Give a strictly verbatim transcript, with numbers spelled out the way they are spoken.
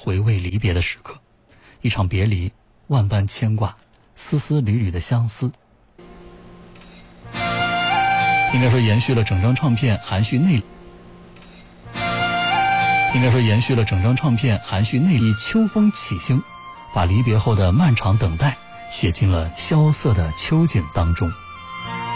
回味离别的时刻。一场别离，万般牵挂，丝丝缕缕的相思。应该说延续了整张唱片含蓄内应该说延续了整张唱片含蓄内里秋风起兴，把离别后的漫长等待写进了萧瑟的秋景当中。